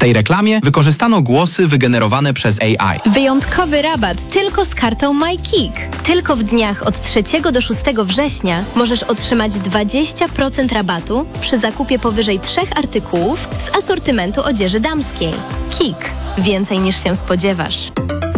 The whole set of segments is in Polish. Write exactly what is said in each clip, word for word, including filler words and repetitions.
tej reklamie wykorzystano głosy wygenerowane przez A I. Wyjątkowy rabat tylko z kartą MyKik. Tylko w dniach od trzeciego do szóstego września możesz otrzymać dwadzieścia procent rabatu przy zakupie powyżej trzech artykułów z asortymentu odzieży damskiej. Kik. Więcej niż się spodziewasz.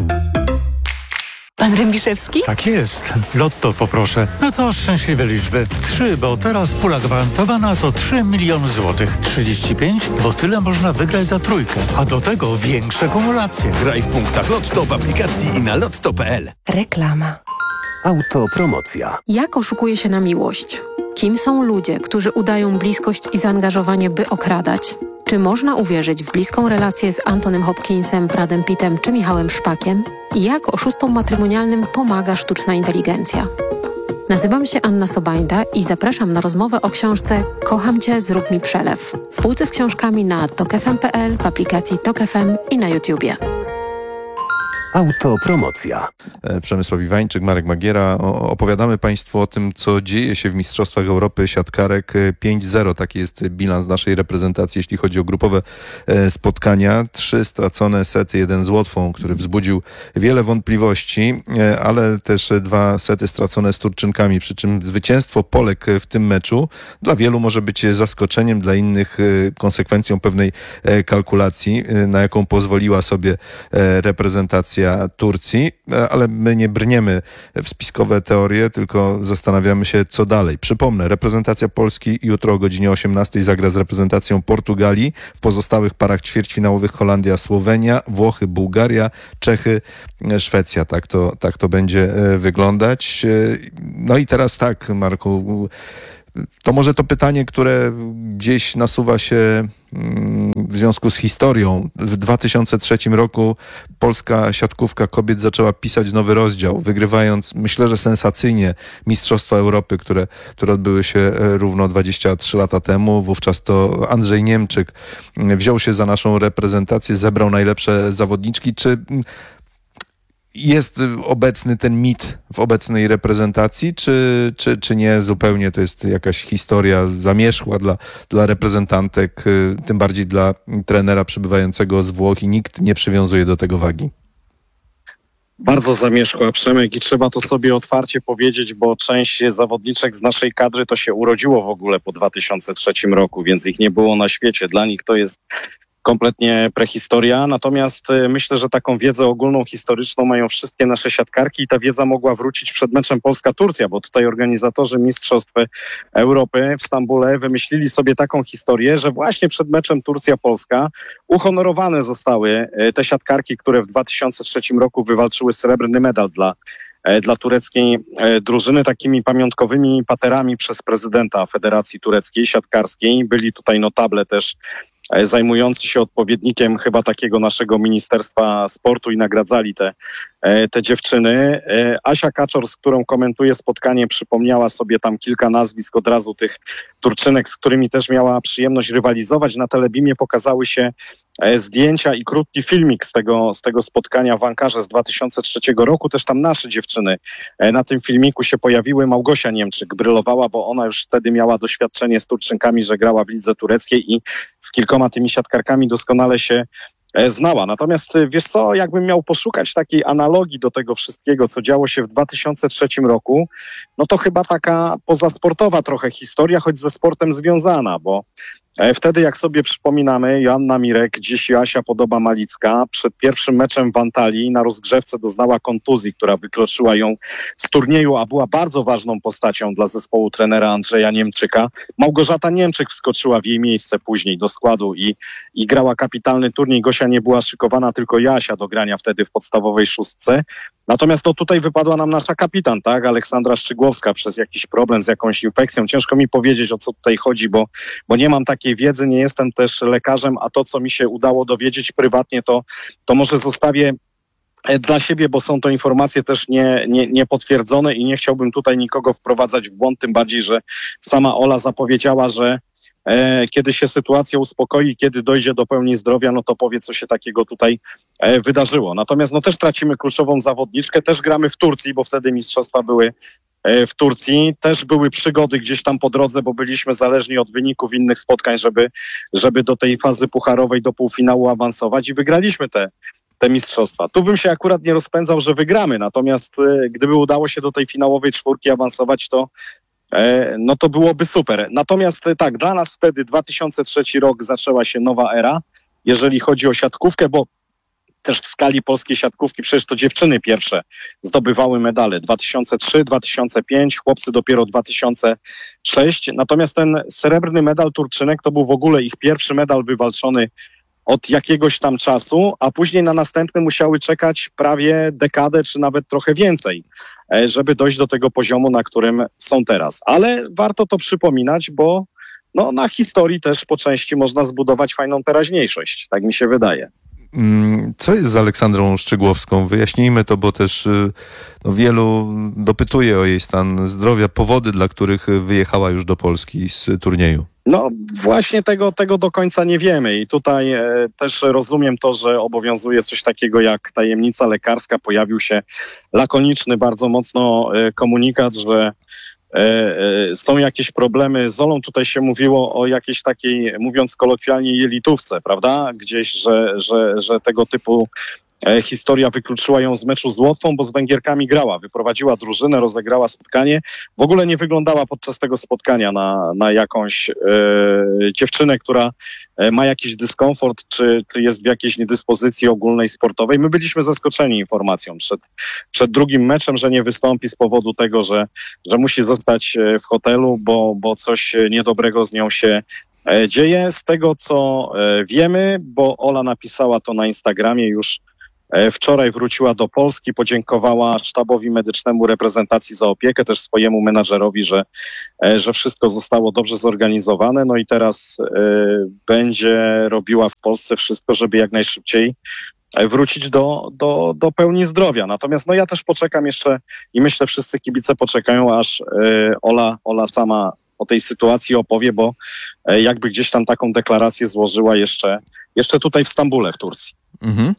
Pan Rębiszewski? Tak jest. Lotto poproszę. No to szczęśliwe liczby. Trzy, bo teraz pula gwarantowana to trzy miliony złotych. trzydzieści pięć, bo tyle można wygrać za trójkę. A do tego większe kumulacje. Graj w punktach Lotto w aplikacji i na lotto kropka p l. Reklama. Autopromocja. Jak oszukuje się na miłość? Kim są ludzie, którzy udają bliskość i zaangażowanie, by okradać? Czy można uwierzyć w bliską relację z Antonym Hopkinsem, Bradem Pittem czy Michałem Szpakiem? I jak oszustom matrymonialnym pomaga sztuczna inteligencja? Nazywam się Anna Sobańda i zapraszam na rozmowę o książce Kocham Cię, zrób mi przelew. W półce z książkami na tok f m kropka p l, w aplikacji Tok F M i na YouTubie. Autopromocja. Przemysław Iwańczyk, Marek Magiera. Opowiadamy Państwu o tym, co dzieje się w Mistrzostwach Europy siatkarek. pięć zero, taki jest bilans naszej reprezentacji, jeśli chodzi o grupowe spotkania. Trzy stracone sety, jeden z Łotwą, który wzbudził wiele wątpliwości, ale też dwa sety stracone z Turczynkami, przy czym zwycięstwo Polek w tym meczu dla wielu może być zaskoczeniem, dla innych konsekwencją pewnej kalkulacji, na jaką pozwoliła sobie reprezentacja Turcji, ale my nie brniemy w spiskowe teorie, tylko zastanawiamy się, co dalej. Przypomnę, reprezentacja Polski jutro o godzinie osiemnastej zagra z reprezentacją Portugalii. W pozostałych parach ćwierćfinałowych Holandia, Słowenia, Włochy, Bułgaria, Czechy, Szwecja. Tak to, tak to będzie wyglądać. No i teraz tak, Marku, to może to pytanie, które gdzieś nasuwa się w związku z historią. W dwa tysiące trzecim roku polska siatkówka kobiet zaczęła pisać nowy rozdział, wygrywając, myślę, że sensacyjnie, Mistrzostwa Europy, które, które odbyły się równo dwadzieścia trzy lata temu. Wówczas to Andrzej Niemczyk wziął się za naszą reprezentację, zebrał najlepsze zawodniczki. Czy jest obecny ten mit w obecnej reprezentacji, czy, czy, czy nie? Zupełnie to jest jakaś historia zamierzchła dla, dla reprezentantek, tym bardziej dla trenera przybywającego z Włoch i nikt nie przywiązuje do tego wagi. Bardzo zamierzchła, Przemek, i trzeba to sobie otwarcie powiedzieć, bo część zawodniczek z naszej kadry to się urodziło w ogóle po dwa tysiące trzecim roku, więc ich nie było na świecie. Dla nich to jest kompletnie prehistoria, natomiast myślę, że taką wiedzę ogólną, historyczną mają wszystkie nasze siatkarki i ta wiedza mogła wrócić przed meczem Polska-Turcja, bo tutaj organizatorzy Mistrzostw Europy w Stambule wymyślili sobie taką historię, że właśnie przed meczem Turcja-Polska uhonorowane zostały te siatkarki, które w dwa tysiące trzecim roku wywalczyły srebrny medal dla dla tureckiej drużyny, takimi pamiątkowymi paterami przez prezydenta Federacji Tureckiej Siatkarskiej. Byli tutaj notable też zajmujący się odpowiednikiem chyba takiego naszego Ministerstwa Sportu i nagradzali te, te dziewczyny. Asia Kaczor, z którą komentuję spotkanie, przypomniała sobie tam kilka nazwisk od razu tych Turczynek, z którymi też miała przyjemność rywalizować. Na Telebimie pokazały się zdjęcia i krótki filmik z tego, z tego spotkania w Ankarze z dwa tysiące trzeciego roku. Też tam nasze dziewczyny na tym filmiku się pojawiły. Małgosia Niemczyk brylowała, bo ona już wtedy miała doświadczenie z Turczynkami, że grała w lidze tureckiej i z kilkoma tymi siatkarkami doskonale się znała. Natomiast wiesz co, jakbym miał poszukać takiej analogii do tego wszystkiego, co działo się w dwa tysiące trzecim roku, no to chyba taka pozasportowa trochę historia, choć ze sportem związana, bo wtedy, jak sobie przypominamy, Joanna Mirek, dziś Joasia Podoba-Malicka, przed pierwszym meczem w Antalii na rozgrzewce doznała kontuzji, która wykluczyła ją z turnieju, a była bardzo ważną postacią dla zespołu trenera Andrzeja Niemczyka. Małgorzata Niemczyk wskoczyła w jej miejsce później do składu i, i grała kapitalny turniej. Gosia nie była szykowana, tylko Joasia do grania wtedy w podstawowej szóstce. Natomiast to tutaj wypadła nam nasza kapitan, tak? Aleksandra Szczygłowska przez jakiś problem z jakąś infekcją. Ciężko mi powiedzieć, o co tutaj chodzi, bo, bo nie mam takiej wiedzy, nie jestem też lekarzem, a to, co mi się udało dowiedzieć prywatnie, to, to może zostawię dla siebie, bo są to informacje też nie, nie, niepotwierdzone i nie chciałbym tutaj nikogo wprowadzać w błąd, tym bardziej, że sama Ola zapowiedziała, że e, kiedy się sytuacja uspokoi, kiedy dojdzie do pełni zdrowia, no to powie, co się takiego tutaj e, wydarzyło. Natomiast no też tracimy kluczową zawodniczkę, też gramy w Turcji, bo wtedy mistrzostwa były w Turcji. Też były przygody gdzieś tam po drodze, bo byliśmy zależni od wyników innych spotkań, żeby, żeby do tej fazy pucharowej, do półfinału awansować i wygraliśmy te, te mistrzostwa. Tu bym się akurat nie rozpędzał, że wygramy, natomiast e, gdyby udało się do tej finałowej czwórki awansować, to e, no to byłoby super. Natomiast e, tak, dla nas wtedy dwa tysiące trzeci rok zaczęła się nowa era, jeżeli chodzi o siatkówkę, bo też w skali polskiej siatkówki przecież to dziewczyny pierwsze zdobywały medale. dwa tysiące trzy, dwa tysiące pięć, chłopcy dopiero dwa tysiące sześć. Natomiast ten srebrny medal Turczynek to był w ogóle ich pierwszy medal wywalczony od jakiegoś tam czasu, a później na następny musiały czekać prawie dekadę, czy nawet trochę więcej, żeby dojść do tego poziomu, na którym są teraz. Ale warto to przypominać, bo no, na historii też po części można zbudować fajną teraźniejszość. Tak mi się wydaje. Co jest z Aleksandrą Szczygłowską? Wyjaśnijmy to, bo też no, wielu dopytuje o jej stan zdrowia, powody, dla których wyjechała już do Polski z turnieju. No właśnie tego, tego do końca nie wiemy i tutaj e, też rozumiem to, że obowiązuje coś takiego jak tajemnica lekarska. Pojawił się lakoniczny bardzo mocno e, komunikat, że e, e, są jakieś problemy z Olą. Tutaj się mówiło o jakiejś takiej, mówiąc kolokwialnie, jelitówce, prawda? Gdzieś, że, że, że tego typu E, historia wykluczyła ją z meczu z Łotwą, bo z Węgierkami grała. Wyprowadziła drużynę, rozegrała spotkanie. W ogóle nie wyglądała podczas tego spotkania na, na jakąś e, dziewczynę, która e, ma jakiś dyskomfort, czy, czy jest w jakiejś niedyspozycji ogólnej sportowej. My byliśmy zaskoczeni informacją przed, przed drugim meczem, że nie wystąpi z powodu tego, że, że musi zostać w hotelu, bo, bo coś niedobrego z nią się dzieje. Z tego, co wiemy, bo Ola napisała to na Instagramie już wczoraj, wróciła do Polski, podziękowała sztabowi medycznemu reprezentacji za opiekę, też swojemu menadżerowi, że, że wszystko zostało dobrze zorganizowane. No i teraz y, będzie robiła w Polsce wszystko, żeby jak najszybciej wrócić do, do, do pełni zdrowia. Natomiast no ja też poczekam jeszcze i myślę, wszyscy kibice poczekają, aż y, Ola, Ola sama o tej sytuacji opowie, bo y, jakby gdzieś tam taką deklarację złożyła jeszcze, jeszcze tutaj w Stambule, w Turcji. Mhm.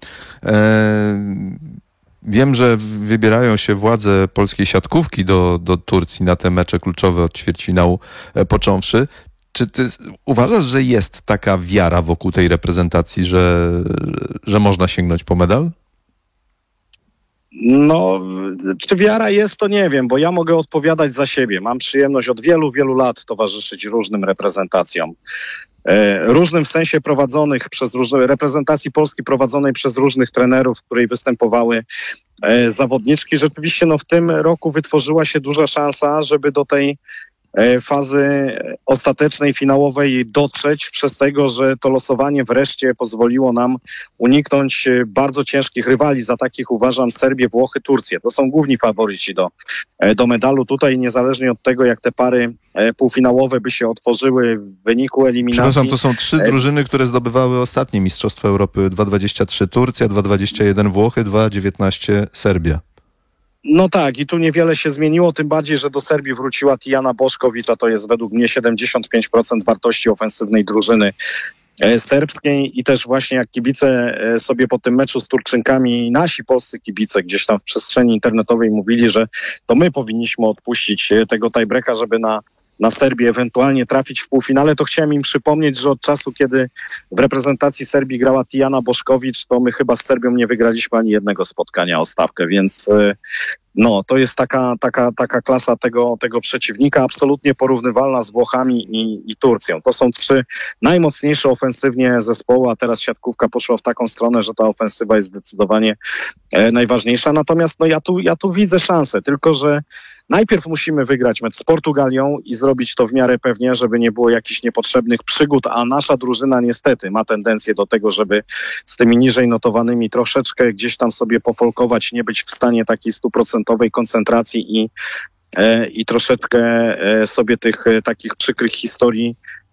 E, wiem, że wybierają się władze polskiej siatkówki do, do Turcji na te mecze kluczowe od ćwierćfinału e, począwszy. Czy ty uważasz, że jest taka wiara wokół tej reprezentacji, że, że można sięgnąć po medal? No, czy wiara jest, to nie wiem, bo ja mogę odpowiadać za siebie. Mam przyjemność od wielu, wielu lat towarzyszyć różnym reprezentacjom. Różnym w sensie prowadzonych przez różne, reprezentacji Polski prowadzonej przez różnych trenerów, w której występowały e, zawodniczki. Rzeczywiście no, w tym roku wytworzyła się duża szansa, żeby do tej e, fazy ostatecznej, finałowej dotrzeć, przez tego, że to losowanie wreszcie pozwoliło nam uniknąć bardzo ciężkich rywali. Za takich uważam Serbię, Włochy, Turcję. To są główni faworyci do, do medalu. Tutaj niezależnie od tego, jak te pary półfinałowe by się otworzyły w wyniku eliminacji. Przepraszam, to są trzy drużyny, które zdobywały ostatnie Mistrzostwa Europy. dwa tysiące dwudziesty trzeci Turcja, dwa tysiące dwudziesty pierwszy Włochy, dwa tysiące dziewiętnasty Serbia. No tak, i tu niewiele się zmieniło, tym bardziej, że do Serbii wróciła Tijana Boszkowicz, a to jest według mnie siedemdziesiąt pięć procent wartości ofensywnej drużyny serbskiej i też właśnie jak kibice sobie po tym meczu z Turczynkami, nasi polscy kibice gdzieś tam w przestrzeni internetowej mówili, że to my powinniśmy odpuścić tego tiebreaka, żeby na na Serbię ewentualnie trafić w półfinale, to chciałem im przypomnieć, że od czasu, kiedy w reprezentacji Serbii grała Tijana Boszkowicz, to my chyba z Serbią nie wygraliśmy ani jednego spotkania o stawkę, więc no, to jest taka, taka, taka klasa tego, tego przeciwnika, absolutnie porównywalna z Włochami i, i Turcją. To są trzy najmocniejsze ofensywnie zespoły, a teraz siatkówka poszła w taką stronę, że ta ofensywa jest zdecydowanie e, najważniejsza. Natomiast no, ja, tu, ja tu widzę szansę, tylko że najpierw musimy wygrać mecz z Portugalią i zrobić to w miarę pewnie, żeby nie było jakichś niepotrzebnych przygód, a nasza drużyna niestety ma tendencję do tego, żeby z tymi niżej notowanymi troszeczkę gdzieś tam sobie pofolkować, nie być w stanie takiej stuprocentowej koncentracji i, e, i troszeczkę e, sobie tych e, takich przykrych historii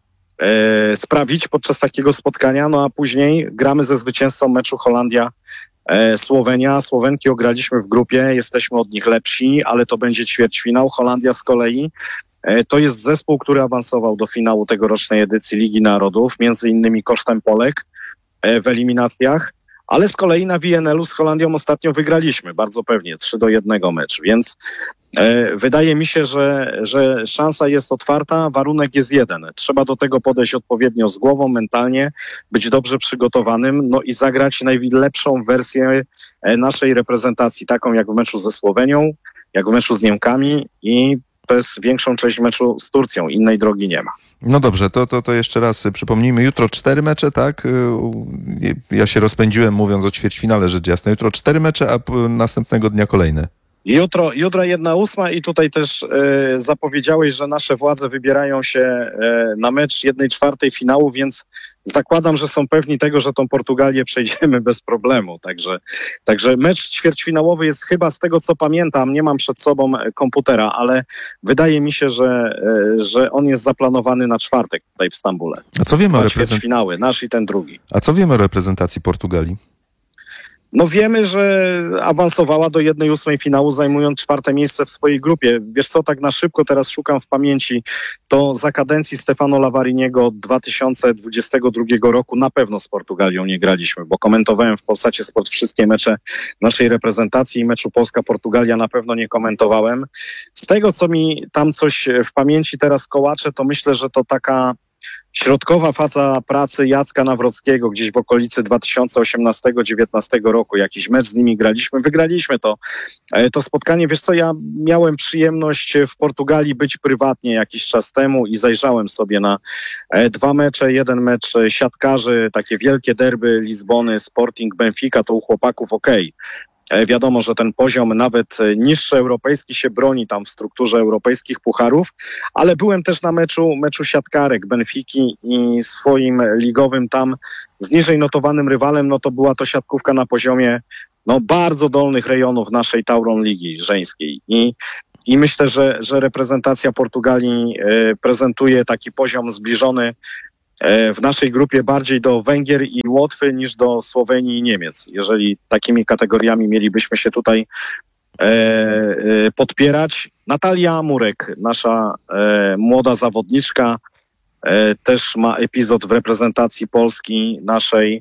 e, sprawić podczas takiego spotkania, no a później gramy ze zwycięzcą meczu Holandia Słowenia. Słowenki ograliśmy w grupie, jesteśmy od nich lepsi, ale to będzie ćwierćfinał. Holandia z kolei To jest zespół, który awansował do finału tegorocznej edycji Ligi Narodów, między innymi kosztem Polek w eliminacjach, ale z kolei na W N L u z Holandią ostatnio wygraliśmy, bardzo pewnie, trzy do jednego mecz, więc e, wydaje mi się, że, że szansa jest otwarta, warunek jest jeden. Trzeba do tego podejść odpowiednio z głową, mentalnie, być dobrze przygotowanym, no i zagrać najlepszą wersję naszej reprezentacji, taką jak w meczu ze Słowenią, jak w meczu z Niemkami i przez większą część meczu z Turcją. Innej drogi nie ma. No dobrze, to, to, to jeszcze raz przypomnijmy. Jutro cztery mecze, tak? Ja się rozpędziłem mówiąc o ćwierćfinale, rzecz jasna. Jutro cztery mecze, a następnego dnia kolejne. Jutro, jutro jedna ósma i tutaj też e, zapowiedziałeś, że nasze władze wybierają się e, na mecz jednej czwartej finału, więc zakładam, że są pewni tego, że tą Portugalię przejdziemy bez problemu. Także, także mecz ćwierćfinałowy jest chyba, z tego co pamiętam, nie mam przed sobą komputera, ale wydaje mi się, że, e, że on jest zaplanowany na czwartek tutaj w Stambule. A co wiemy o reprezentacji? Ćwierćfinały, nasz i ten drugi. A co wiemy o reprezentacji Portugalii? No wiemy, że awansowała do jednej ósmej finału, zajmując czwarte miejsce w swojej grupie. Wiesz co, tak na szybko teraz szukam w pamięci, to za kadencji Stefano Lavariniego od dwa tysiące dwudziestego drugiego roku na pewno z Portugalią nie graliśmy, bo komentowałem w Polsacie Sport wszystkie mecze naszej reprezentacji i meczu Polska-Portugalia na pewno nie komentowałem. Z tego, co mi tam coś w pamięci teraz kołacze, to myślę, że to taka środkowa faza pracy Jacka Nawrockiego gdzieś w okolicy dwa tysiące osiemnastego do dwa tysiące dziewiętnastego roku. Jakiś mecz z nimi graliśmy, wygraliśmy to, to spotkanie. Wiesz co, ja miałem przyjemność w Portugalii być prywatnie jakiś czas temu i zajrzałem sobie na dwa mecze. Jeden mecz siatkarzy, takie wielkie derby Lizbony, Sporting, Benfica, to u chłopaków okej. Wiadomo, że ten poziom nawet niższy europejski się broni tam w strukturze europejskich pucharów, ale byłem też na meczu, meczu siatkarek Benfiki i swoim ligowym tam z niżej notowanym rywalem, no to była to siatkówka na poziomie no bardzo dolnych rejonów naszej Tauron Ligi żeńskiej i I myślę, że, że reprezentacja Portugalii e, prezentuje taki poziom zbliżony w naszej grupie bardziej do Węgier i Łotwy niż do Słowenii i Niemiec. Jeżeli takimi kategoriami mielibyśmy się tutaj e, e, podpierać. Natalia Murek, nasza e, młoda zawodniczka, e, też ma epizod w reprezentacji Polski naszej.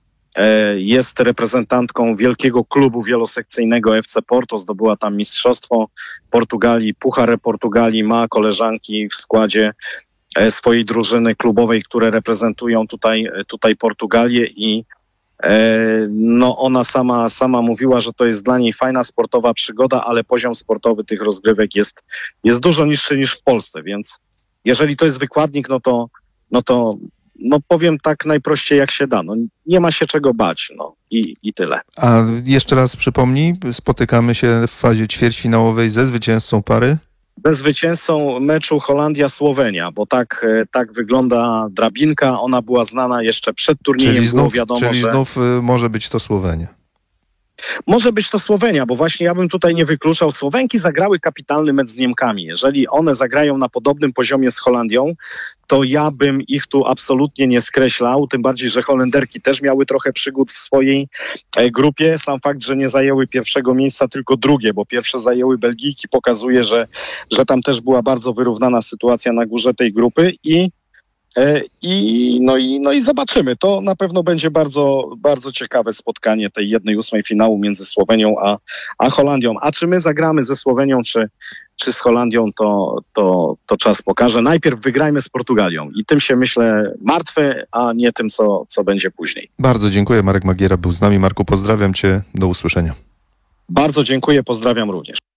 E, jest reprezentantką wielkiego klubu wielosekcyjnego F C Porto, zdobyła tam mistrzostwo Portugalii, Puchar Portugalii, ma koleżanki w składzie swojej drużyny klubowej, które reprezentują tutaj, tutaj Portugalię i e, no ona sama, sama mówiła, że to jest dla niej fajna sportowa przygoda, ale poziom sportowy tych rozgrywek jest, jest dużo niższy niż w Polsce, więc jeżeli to jest wykładnik, no to, no to no powiem tak najprościej jak się da. No, nie ma się czego bać, no i, i tyle. A jeszcze raz przypomnij, spotykamy się w fazie ćwierćfinałowej ze zwycięzcą pary? Bez zwycięzcą meczu Holandia-Słowenia, bo tak, tak wygląda drabinka. Ona była znana jeszcze przed turniejem. Czyli znów, było wiadomo, czyli że... znów może być to Słowenia. Może być to Słowenia, bo właśnie ja bym tutaj nie wykluczał. Słowenki zagrały kapitalny mecz z Niemkami. Jeżeli one zagrają na podobnym poziomie z Holandią, to ja bym ich tu absolutnie nie skreślał, tym bardziej, że Holenderki też miały trochę przygód w swojej grupie. Sam fakt, że nie zajęły pierwszego miejsca, tylko drugie, bo pierwsze zajęły Belgijki, pokazuje, że, że tam też była bardzo wyrównana sytuacja na górze tej grupy i I no, i no i zobaczymy. To na pewno będzie bardzo, bardzo ciekawe spotkanie tej jednej ósmej finału między Słowenią a, a Holandią. A czy my zagramy ze Słowenią, czy, czy z Holandią, to, to, to czas pokaże. Najpierw wygrajmy z Portugalią i tym się, myślę, martwy, a nie tym, co, co będzie później. Bardzo dziękuję. Marek Magiera był z nami. Marku, pozdrawiam cię. Do usłyszenia. Bardzo dziękuję. Pozdrawiam również.